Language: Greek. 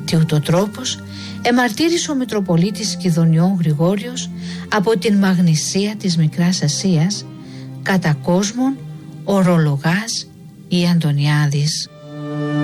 Τι ούτω τρόπος εμαρτύρησε ο Μητροπολίτης Κιδωνιών Γρηγόριος από την Μαγνησία της Μικράς Ασίας, κατά κόσμον ορολογάς ή Αντωνιάδης.